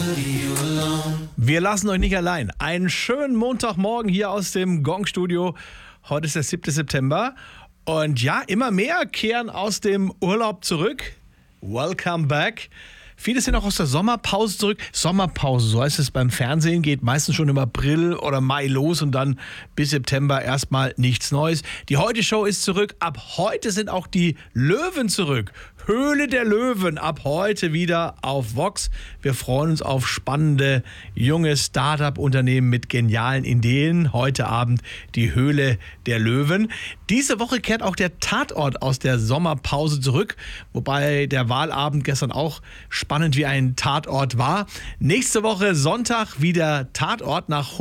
Wir lassen euch nicht allein. Einen schönen Montagmorgen hier aus dem Gong-Studio. Heute ist der 7. September. Und ja, immer mehr kehren aus dem Urlaub zurück. Welcome back. Viele sind auch aus der Sommerpause zurück. Sommerpause, so heißt es beim Fernsehen, geht meistens schon im April oder Mai los und dann bis September erstmal nichts Neues. Die Heute-Show ist zurück. Ab heute sind auch die Löwen zurück. Höhle der Löwen ab heute wieder auf Vox. Wir freuen uns auf spannende junge Start-up-Unternehmen mit genialen Ideen. Heute Abend die Höhle der Löwen. Diese Woche kehrt auch der Tatort aus der Sommerpause zurück, wobei der Wahlabend gestern auch spannend wie ein Tatort war. Nächste Woche Sonntag wieder Tatort. Nach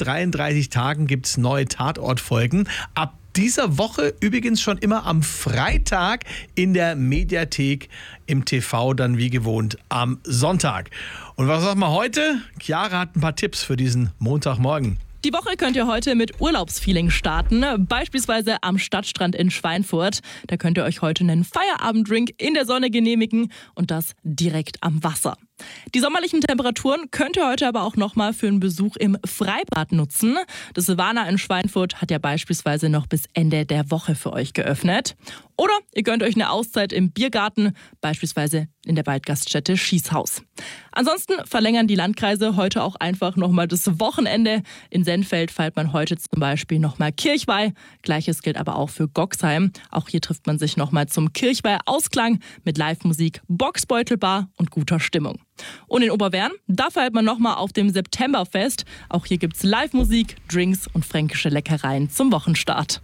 133 Tagen gibt es neue Tatort-Folgen. Ab dieser Woche übrigens schon immer am Freitag in der Mediathek, im TV dann wie gewohnt am Sonntag. Und was sagen wir heute? Chiara hat ein paar Tipps für diesen Montagmorgen. Die Woche könnt ihr heute mit Urlaubsfeeling starten, beispielsweise am Stadtstrand in Schweinfurt. Da könnt ihr euch heute einen Feierabenddrink in der Sonne genehmigen und das direkt am Wasser. Die sommerlichen Temperaturen könnt ihr heute aber auch nochmal für einen Besuch im Freibad nutzen. Das Silvana in Schweinfurt hat ja beispielsweise noch bis Ende der Woche für euch geöffnet. Oder ihr gönnt euch eine Auszeit im Biergarten, beispielsweise in der Waldgaststätte Schießhaus. Ansonsten verlängern die Landkreise heute auch einfach nochmal das Wochenende. In Sennfeld feiert man heute zum Beispiel nochmal Kirchweih. Gleiches gilt aber auch für Goxheim. Auch hier trifft man sich nochmal zum Kirchweih-Ausklang mit Live-Musik, Boxbeutelbar und guter Stimmung. Und in Oberwern, da feiert man nochmal auf dem Septemberfest. Auch hier gibt's Live-Musik, Drinks und fränkische Leckereien zum Wochenstart.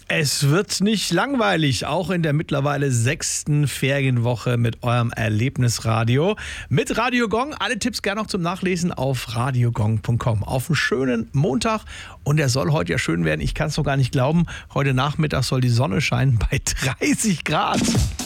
Es wird nicht langweilig, auch in der mittlerweile 6. Ferienwoche mit eurem Erlebnisradio. Mit Radio Gong, alle Tipps gerne noch zum Nachlesen auf radiogong.com. Auf einen schönen Montag und der soll heute ja schön werden. Ich kann es noch gar nicht glauben, heute Nachmittag soll die Sonne scheinen bei 30 Grad.